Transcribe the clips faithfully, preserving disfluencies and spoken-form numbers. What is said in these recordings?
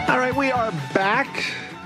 All right, we are back.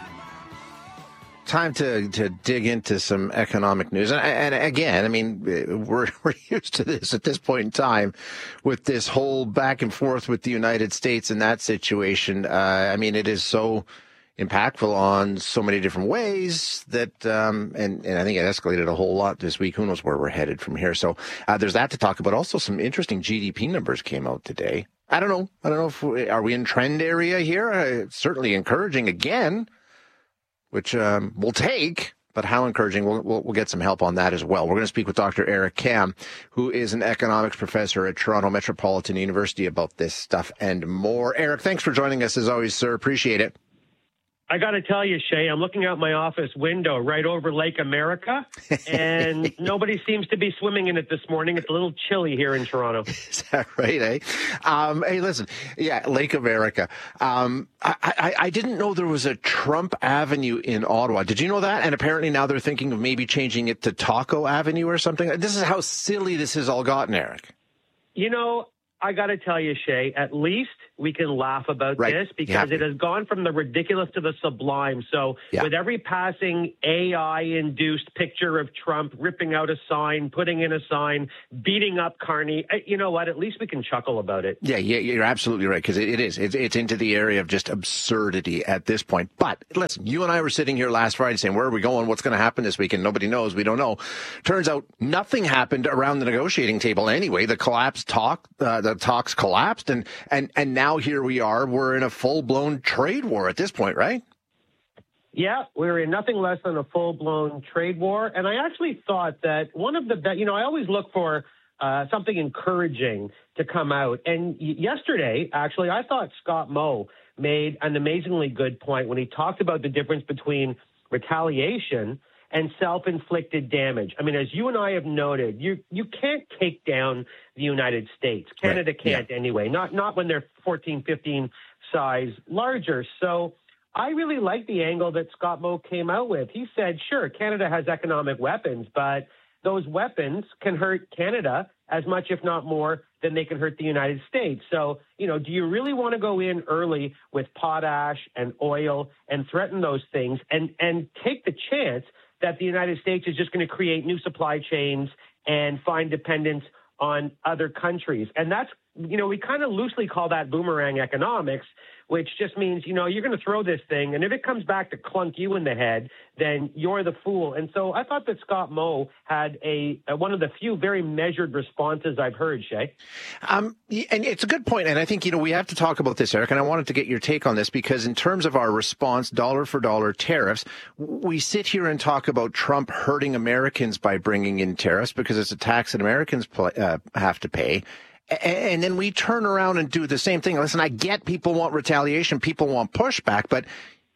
Time to, to dig into some economic news. And, and again, I mean, we're, we're used to this at this point in time with this whole back and forth with the United States in that situation. Uh, I mean, it is so impactful on so many different ways that, um, and, and I think it escalated a whole lot this week. Who knows where we're headed from here? So uh, there's that to talk about. Also, some interesting G D P numbers came out today. I don't know. I don't know if we, are we in trend area here? Uh, it's certainly encouraging again, which um, we'll take. But how encouraging? We'll, we'll, we'll get some help on that as well. We're going to speak with Doctor Eric Kam, who is an economics professor at Toronto Metropolitan University, about this stuff and more. Eric, thanks for joining us as always, sir. Appreciate it. I got to tell you, Shay, I'm looking out my office window right over Lake America, and nobody seems to be swimming in it this morning. It's a little chilly here in Toronto. Is that right, eh? Um, hey, listen, yeah, Lake America. Um, I, I, I didn't know there was a Trump Avenue in Ottawa. Did you know that? And apparently now they're thinking of maybe changing it to Taco Avenue or something. This is how silly this has all gotten, Eric. You know, I got to tell you, Shay, at least we can laugh about right. this because it has gone from the ridiculous to the sublime. So yeah. with every passing A I-induced picture of Trump ripping out a sign, putting in a sign, beating up Carney, you know what? At least we can chuckle about it. Yeah, yeah, you're absolutely right, because it, it is. It's, it's into the area of just absurdity at this point. But listen, you and I were sitting here last Friday saying, where are we going? What's going to happen this weekend? Nobody knows. We don't know. Turns out nothing happened around the negotiating table anyway. The collapse talk, uh, the talks collapsed, and, and, and now here we are. We're in a full-blown trade war at this point, right? Yeah, we're in nothing less than a full-blown trade war. And I actually thought that one of the, be- you know, I always look for uh, something encouraging to come out. And y- yesterday, actually, I thought Scott Moe made an amazingly good point when he talked about the difference between retaliation and self-inflicted damage. I mean, as you and I have noted, you you can't take down the United States. Canada right. can't yeah. anyway, not not when they're fourteen, fifteen size larger. So I really like the angle that Scott Moe came out with. He said, sure, Canada has economic weapons, but those weapons can hurt Canada as much, if not more, than they can hurt the United States. So, you know, do you really want to go in early with potash and oil and threaten those things and, and take the chance that the United States is just going to create new supply chains and find dependence on other countries? And that's, you know, we kind of loosely call that boomerang economics, which just means, you know, you're going to throw this thing, and if it comes back to clunk you in the head, then you're the fool. And so I thought that Scott Moe had a, a one of the few very measured responses I've heard, Shay. Um, and it's a good point, and I think, you know, we have to talk about this, Eric, and I wanted to get your take on this, because in terms of our response, dollar for dollar tariffs, we sit here and talk about Trump hurting Americans by bringing in tariffs because it's a tax that Americans pl- uh, have to pay. And then we turn around and do the same thing. Listen, I get people want retaliation, people want pushback, but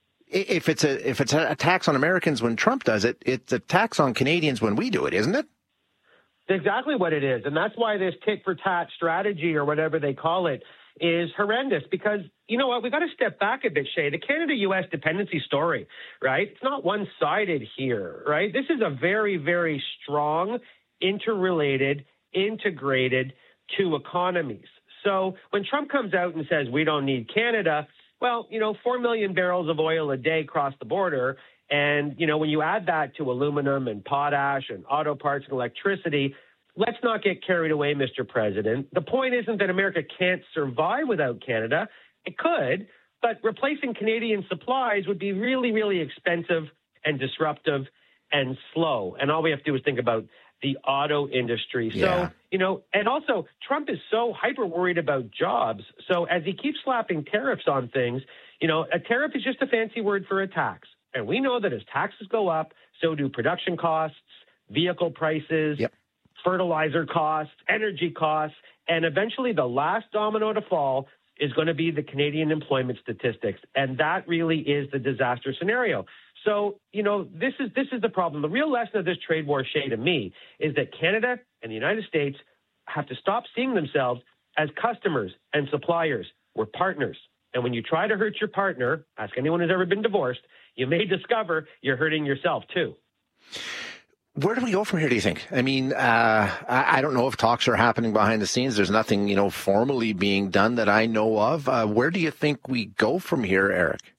if it's a if it's a tax on Americans when Trump does it, it's a tax on Canadians when we do it, isn't it? Exactly what it is. And that's why this tit for tat strategy, or whatever they call it, is horrendous. Because, you know what, we've got to step back a bit, Shay. The Canada-U S dependency story, right? It's not one-sided here, right? This is a very, very strong, interrelated, integrated two economies. So when Trump comes out and says we don't need Canada, well, you know, four million barrels of oil a day cross the border. And, you know, when you add that to aluminum and potash and auto parts and electricity, let's not get carried away, Mister President. The point isn't that America can't survive without Canada. It could, but replacing Canadian supplies would be really, really expensive and disruptive and slow. And all we have to do is think about the auto industry. Yeah. So, you know, and also Trump is so hyper worried about jobs. So as he keeps slapping tariffs on things, you know, a tariff is just a fancy word for a tax. And we know that as taxes go up, so do production costs, vehicle prices, yep. fertilizer costs, energy costs, and eventually the last domino to fall is going to be the Canadian employment statistics. And that really is the disaster scenario. So, you know, this is this is the problem. The real lesson of this trade war, Shay, to me, is that Canada and the United States have to stop seeing themselves as customers and suppliers. We're partners. And when you try to hurt your partner, ask anyone who's ever been divorced, you may discover you're hurting yourself too. Where do we go from here, do you think? I mean, uh, I, I don't know if talks are happening behind the scenes. There's nothing, you know, formally being done that I know of. Uh, where do you think we go from here, Eric?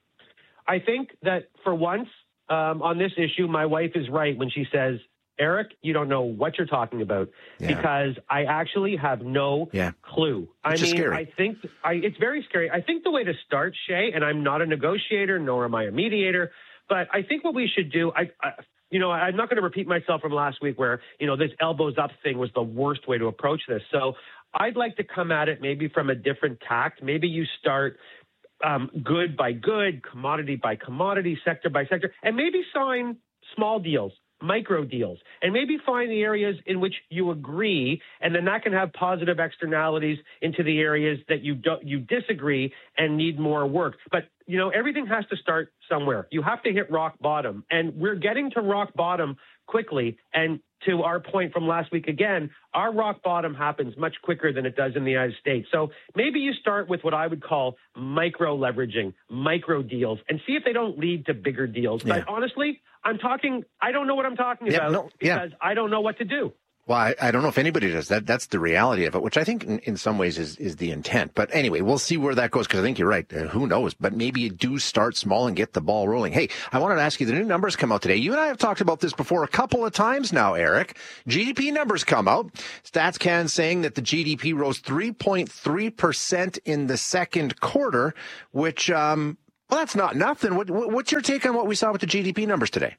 I think that for once um, on this issue, my wife is right when she says, Eric, you don't know what you're talking about, yeah. because I actually have no yeah. clue. I it's mean, scary. I think I, it's very scary. I think the way to start, Shay, and I'm not a negotiator, nor am I a mediator, but I think what we should do, I, I you know, I'm not going to repeat myself from last week where, you know, this elbows up thing was the worst way to approach this. So I'd like to come at it maybe from a different tact. Maybe you start um, good by good, commodity by commodity, sector by sector, and maybe sign small deals, micro deals, and maybe find the areas in which you agree, and then that can have positive externalities into the areas that you don't, you disagree and need more work. But, you know, everything has to start somewhere. You have to hit rock bottom, and we're getting to rock bottom quickly. And to our point from last week again, our rock bottom happens much quicker than it does in the United States. So maybe you start with what I would call micro leveraging, micro deals, and see if they don't lead to bigger deals. Yeah. But honestly, I'm talking, I don't know what I'm talking yeah, about no, yeah. because I don't know what to do. Well, I, I don't know if anybody does that. That's the reality of it, which I think in, in some ways is, is the intent. But anyway, we'll see where that goes, because I think you're right. Uh, who knows? But maybe you do start small and get the ball rolling. Hey, I wanted to ask you, the new numbers come out today. You and I have talked about this before a couple of times now, Eric. G D P numbers come out. StatsCan saying that the G D P rose three point three percent in the second quarter, which, um, well, that's not nothing. What, what's your take on what we saw with the G D P numbers today?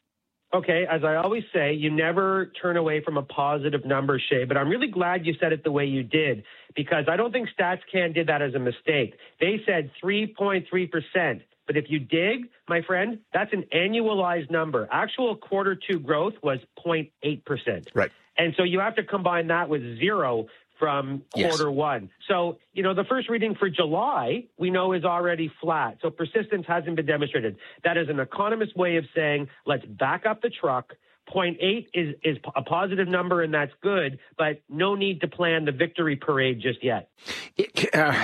Okay, as I always say, you never turn away from a positive number, Shay, but I'm really glad you said it the way you did, because I don't think StatsCan did that as a mistake. They said three point three percent, but if you dig, my friend, that's an annualized number. Actual quarter two growth was zero point eight percent. Right. And so you have to combine that with zero from quarter yes. one. So, you know, the first reading for July, we know is already flat. So persistence hasn't been demonstrated. That is an economist's way of saying, let's back up the truck. zero point eight is, is a positive number, and that's good, but no need to plan the victory parade just yet. It, uh,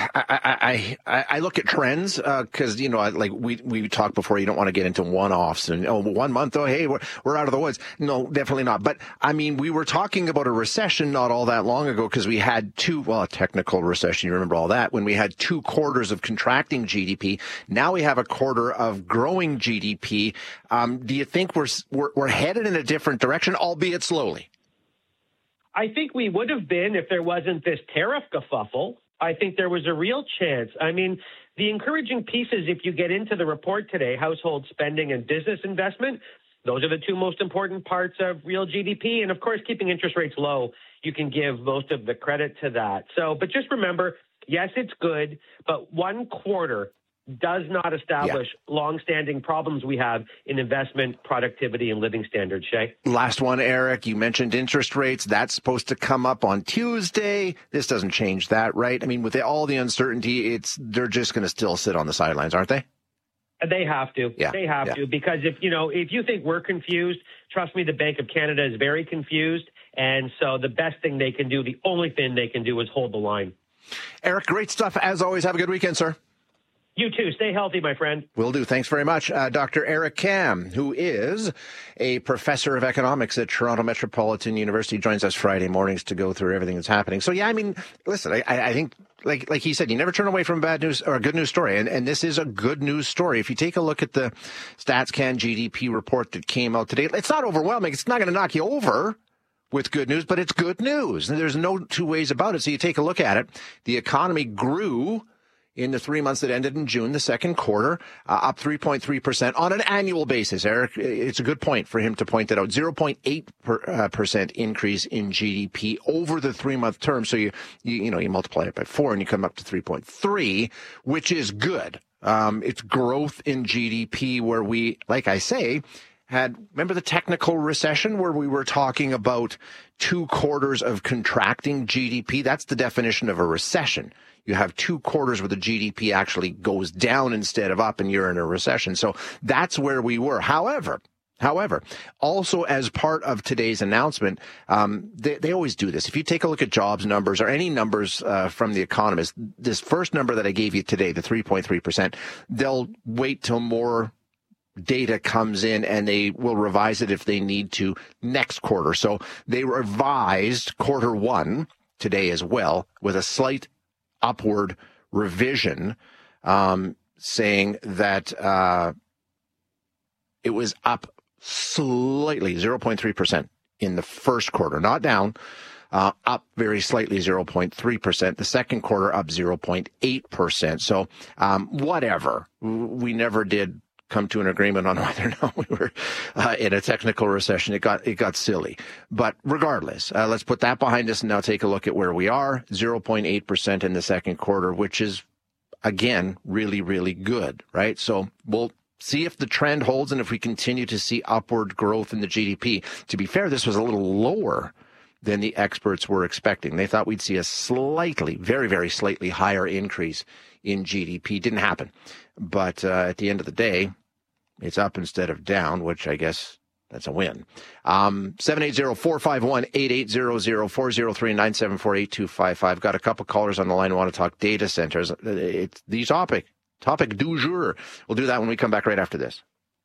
I, I, I look at trends because, uh, you know, like we, we talked before, you don't want to get into one-offs and, oh, one month, oh, hey, we're, we're out of the woods. No, definitely not. But, I mean, we were talking about a recession not all that long ago because we had two, well, a technical recession, you remember all that, when we had two quarters of contracting G D P. Now we have a quarter of growing G D P. Um, do you think we're, we're, we're headed in a different direction, albeit slowly? I think we would have been if there wasn't this tariff kerfuffle. I think there was a real chance. I mean, the encouraging pieces, if you get into the report today, household spending and business investment, those are the two most important parts of real G D P. And of course, keeping interest rates low, you can give most of the credit to that. So, but just remember, yes, it's good, but one quarter does not establish yeah. longstanding problems we have in investment, productivity, and living standards, Shay. Last one, Eric. You mentioned interest rates. That's supposed to come up on Tuesday. This doesn't change that, right? I mean, with all the uncertainty, it's they're just going to still sit on the sidelines, aren't they? They have to. Yeah. They have yeah. to, because if you know, if you think we're confused, trust me, the Bank of Canada is very confused. And so the best thing they can do, the only thing they can do is hold the line. Eric, great stuff. As always, have a good weekend, sir. You too. Stay healthy, my friend. Will do. Thanks very much. Uh, Doctor Eric Kam, who is a professor of economics at Toronto Metropolitan University, joins us Friday mornings to go through everything that's happening. So, yeah, I mean, listen, I, I think, like like he said, you never turn away from a bad news or a good news story. And, and this is a good news story. If you take a look at the StatsCan G D P report that came out today, it's not overwhelming. It's not going to knock you over with good news, but it's good news. And there's no two ways about it. So you take a look at it. The economy grew in the three months that ended in June, the second quarter, uh, up three point three percent on an annual basis. Eric, it's a good point for him to point that out. zero point eight percent increase in G D P over the three-month term. So you, you, you know, you multiply it by four and you come up to three point three, which is good. Um, it's growth in G D P where we, like I say, had, remember the technical recession where we were talking about two quarters of contracting G D P? That's the definition of a recession. You have two quarters where the G D P actually goes down instead of up, and you're in a recession. So that's where we were. However, however, also as part of today's announcement, um, they, they always do this. If you take a look at jobs numbers or any numbers uh, from the economist, this first number that I gave you today, the three point three percent, they'll wait till more data comes in, and they will revise it if they need to next quarter. So they revised quarter one today as well with a slight upward revision, um, saying that uh, it was up slightly, zero point three percent in the first quarter, not down, uh, up very slightly, zero point three percent. The second quarter up zero point eight percent. So um, whatever. We never did come to an agreement on whether or not we were uh, in a technical recession. It got it got silly. But regardless, uh, let's put that behind us and now take a look at where we are. zero point eight percent in the second quarter, which is, again, really, really good, right? So we'll see if the trend holds and if we continue to see upward growth in the G D P. To be fair, this was a little lower than the experts were expecting. They thought we'd see a slightly, very, very slightly higher increase in G D P. Didn't happen. But uh, at the end of the day, it's up instead of down, which I guess that's a win. Um, seven eight zero, four five one, eight eight zero zero, four zero three, nine seven four, eight two five five. Got a couple callers on the line who want to talk data centers. It's the topic, topic du jour. We'll do that when we come back right after this.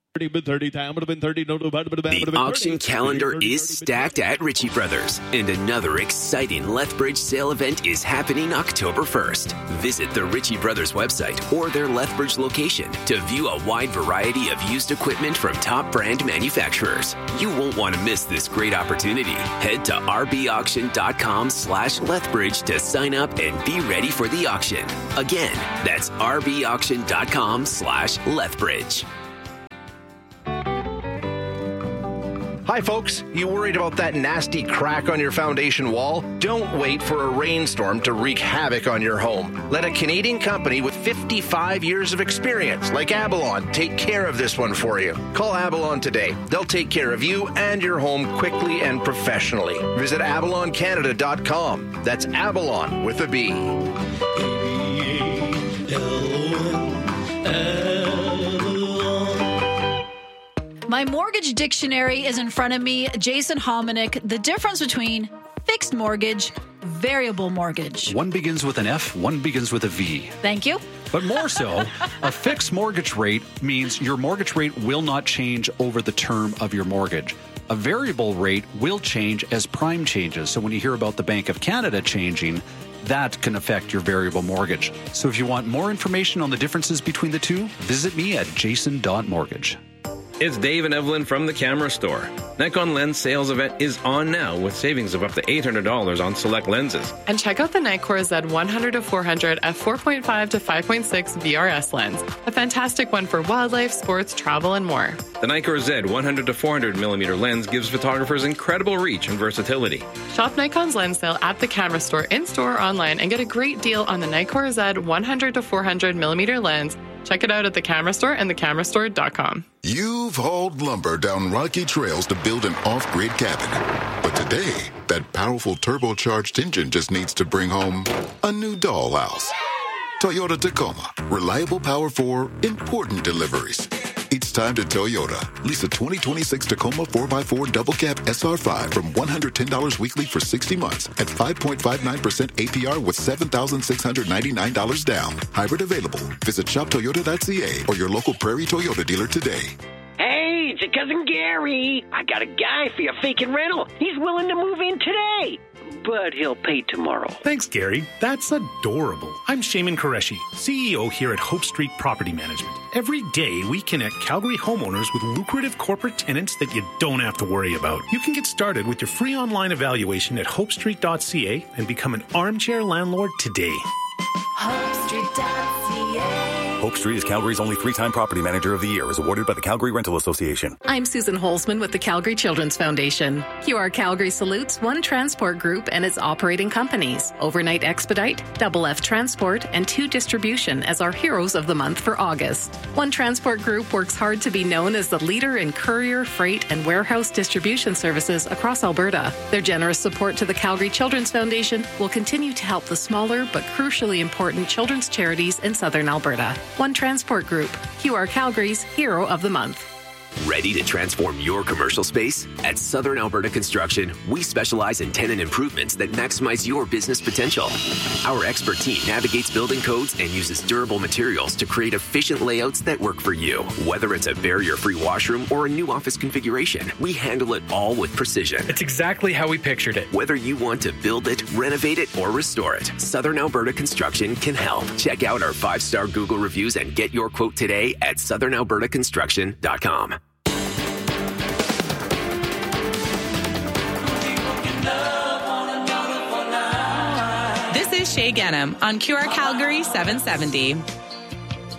The auction calendar is stacked at Ritchie Brothers, and another exciting Lethbridge sale event is happening October first. Visit the Ritchie Brothers website or their Lethbridge location to view a wide variety of used equipment from top brand manufacturers. You won't want to miss this great opportunity. Head to rbauction.com slash Lethbridge to sign up and be ready for the auction. Again, that's rbauction.com slash Lethbridge. Hi, folks. You worried about that nasty crack on your foundation wall? Don't wait for a rainstorm to wreak havoc on your home. Let a Canadian company with fifty-five years of experience, like Abalon, take care of this one for you. Call Abalon today. They'll take care of you and your home quickly and professionally. Visit abalon canada dot com. That's Abalon with a B. My mortgage dictionary is in front of me. Jason Hominick, the difference between fixed mortgage, variable mortgage. One begins with an F, one begins with a V. Thank you. But more so, a fixed mortgage rate means your mortgage rate will not change over the term of your mortgage. A variable rate will change as prime changes. So when you hear about the Bank of Canada changing, that can affect your variable mortgage. So if you want more information on the differences between the two, visit me at jason dot mortgage. It's Dave and Evelyn from the Camera Store. Nikon Lens sales event is on now with savings of up to eight hundred dollars on select lenses. And check out the Nikkor Z one hundred to four hundred f four point five to five point six V R S lens. A fantastic one for wildlife, sports, travel, and more. The Nikkor Z one hundred to four hundred millimeter lens gives photographers incredible reach and versatility. Shop Nikon's lens sale at the Camera Store, in-store or online, and get a great deal on the Nikkor Z one hundred to four hundred millimeter lens. Check it out at the Camera Store and the camera store dot com. You've hauled lumber down rocky trails to build an off-grid cabin. But today, that powerful turbocharged engine just needs to bring home a new dollhouse. Toyota Tacoma. Reliable power for important deliveries. It's time to Toyota. Lease a twenty twenty-six Tacoma four by four double cab S R five from one hundred ten dollars weekly for sixty months at five point five nine percent A P R with seven thousand six hundred ninety-nine dollars down. Hybrid available. Visit shop toyota dot c a or your local Prairie Toyota dealer today. Hey, it's your cousin Gary. I got a guy for your vacant rental. He's willing to move in today, but he'll pay tomorrow. Thanks, Gary. That's adorable. I'm Shaman Qureshi, C E O here at Hope Street Property Management. Every day, we connect Calgary homeowners with lucrative corporate tenants that you don't have to worry about. You can get started with your free online evaluation at hope street dot c a and become an armchair landlord today. hope street dot c a Hope Street is Calgary's only three-time Property Manager of the Year, as awarded by the Calgary Rental Association. I'm Susan Holzman with the Calgary Children's Foundation. Q R Calgary salutes One Transport Group and its operating companies, Overnight Expedite, Double F Transport, and Two Distribution as our heroes of the month for August. One Transport Group works hard to be known as the leader in courier, freight, and warehouse distribution services across Alberta. Their generous support to the Calgary Children's Foundation will continue to help the smaller but crucially important children's charities in southern Alberta. One Transport Group, Q R Calgary's Hero of the Month. Ready to transform your commercial space? At Southern Alberta Construction, we specialize in tenant improvements that maximize your business potential. Our expert team navigates building codes and uses durable materials to create efficient layouts that work for you. Whether it's a barrier-free washroom or a new office configuration, we handle it all with precision. It's exactly how we pictured it. Whether you want to build it, renovate it, or restore it, Southern Alberta Construction can help. Check out our five-star Google reviews and get your quote today at southern alberta construction dot com. This is Shay Genham on Q R Calgary seven seventy.